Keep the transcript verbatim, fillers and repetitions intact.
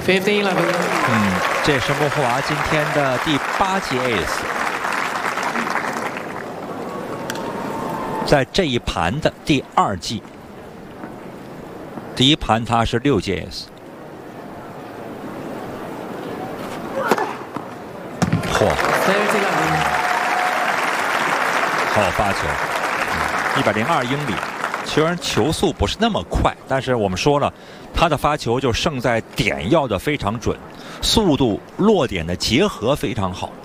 fifteen eleven。 嗯，这是莫霍娃今天的第八记 ace， 在这一盘的第二记。第一盘他是六记 ace。嚯！好发球，一百零二英里。虽然球速不是那么快，但是我们说了，他的发球就胜在点要的非常准，速度落点的结合非常好。